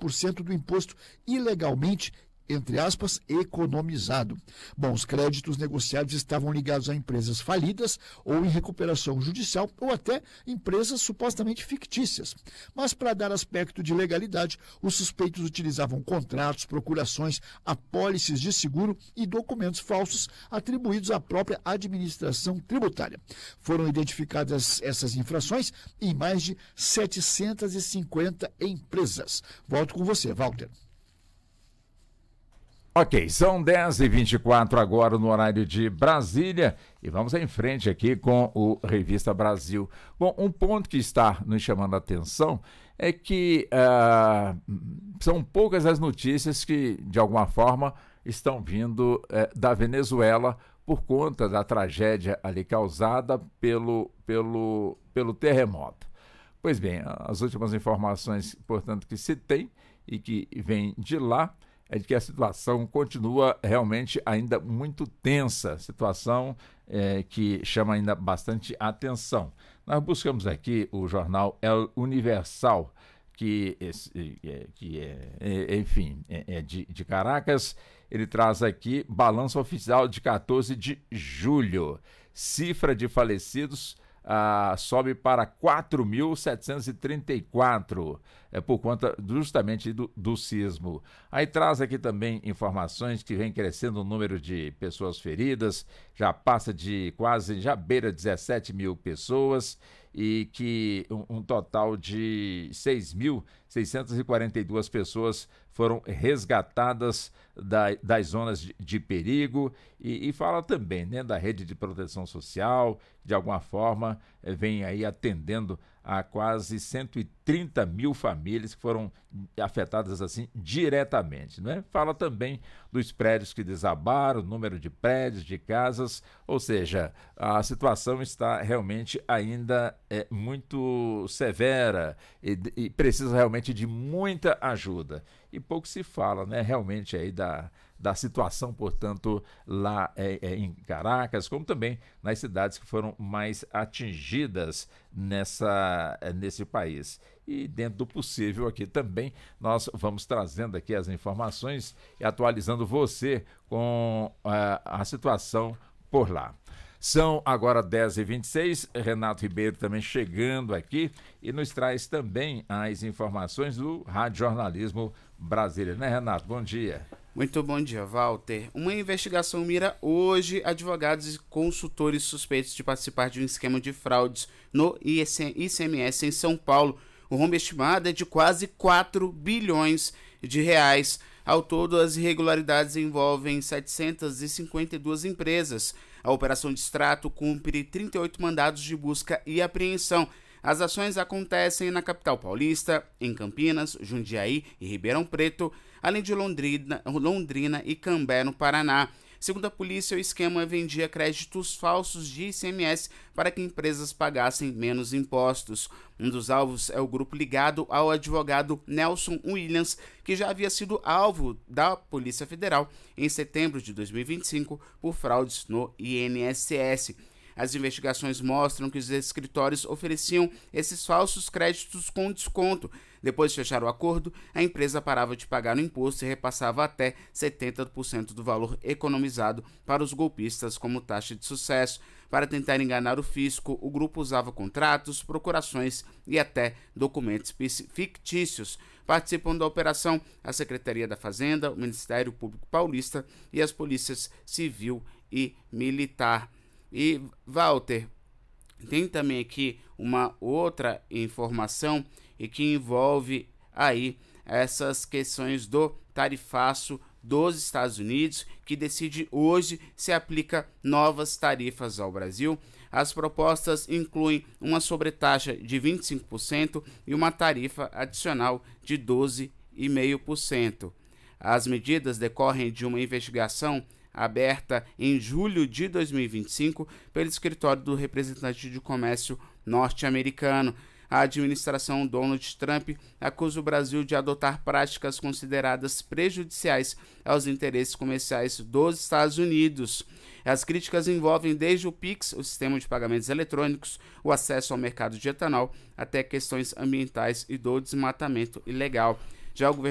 50% do imposto ilegalmente, entre aspas, economizado. Bom, os créditos negociados estavam ligados a empresas falidas ou em recuperação judicial ou até empresas supostamente fictícias. Mas, para dar aspecto de legalidade, os suspeitos utilizavam contratos, procurações, apólices de seguro e documentos falsos atribuídos à própria administração tributária. Foram identificadas essas infrações em mais de 750 empresas. Volto com você, Walter. Ok, são 10h24 agora no horário de Brasília e vamos em frente aqui com o Revista Brasil. Bom, um ponto que está nos chamando a atenção é que são poucas as notícias que, de alguma forma, estão vindo da Venezuela por conta da tragédia ali causada pelo terremoto. Pois bem, as últimas informações, portanto, que se tem e que vêm de lá, é de que a situação continua realmente ainda muito tensa, situação que chama ainda bastante atenção. Nós buscamos aqui o jornal El Universal, que é de Caracas. Ele traz aqui balanço oficial de 14 de julho. Cifra de falecidos sobe para 4.734, por conta justamente do sismo. Aí traz aqui também informações que vem crescendo o número de pessoas feridas, já passa de já beira 17 mil pessoas, e que um total de 6.642 pessoas foram resgatadas das zonas de perigo, e fala também, né, da rede de proteção social, de alguma forma vem aí atendendo a quase 130 mil famílias que foram afetadas assim diretamente, né? Fala também dos prédios que desabaram, o número de prédios, de casas, ou seja, a situação está realmente ainda muito severa e precisa realmente de muita ajuda. E pouco se fala, né, realmente aí da situação, portanto, lá em Caracas, como também nas cidades que foram mais atingidas nesse país. E dentro do possível aqui também, nós vamos trazendo aqui as informações e atualizando você com a situação por lá. São agora 10h26, Renato Ribeiro também chegando aqui e nos traz também as informações do Rádio Jornalismo Brasília, né, Renato? Bom dia. Muito bom dia, Walter. Uma investigação mira hoje advogados e consultores suspeitos de participar de um esquema de fraudes no ICMS em São Paulo. O rombo estimado é de quase 4 bilhões de reais. Ao todo, as irregularidades envolvem 752 empresas. A operação de extrato cumpre 38 mandados de busca e apreensão. As ações acontecem na capital paulista, em Campinas, Jundiaí e Ribeirão Preto, além de Londrina e Cambé, no Paraná. Segundo a polícia, o esquema vendia créditos falsos de ICMS para que empresas pagassem menos impostos. Um dos alvos é o grupo ligado ao advogado Nelson Williams, que já havia sido alvo da Polícia Federal em setembro de 2025 por fraudes no INSS. As investigações mostram que os escritórios ofereciam esses falsos créditos com desconto. Depois de fechar o acordo, a empresa parava de pagar o imposto e repassava até 70% do valor economizado para os golpistas como taxa de sucesso. Para tentar enganar o fisco, o grupo usava contratos, procurações e até documentos fictícios. Participam da operação a Secretaria da Fazenda, o Ministério Público Paulista e as polícias civil e militar. E, Walter, tem também aqui uma outra informação e que envolve aí essas questões do tarifaço dos Estados Unidos, que decide hoje se aplica novas tarifas ao Brasil. As propostas incluem uma sobretaxa de 25% e uma tarifa adicional de 12,5%. As medidas decorrem de uma investigação aberta em julho de 2025 pelo escritório do representante de comércio norte-americano. A administração Donald Trump acusa o Brasil de adotar práticas consideradas prejudiciais aos interesses comerciais dos Estados Unidos. As críticas envolvem desde o PIX, o sistema de pagamentos eletrônicos, o acesso ao mercado de etanol, até questões ambientais e do desmatamento ilegal. Já o governo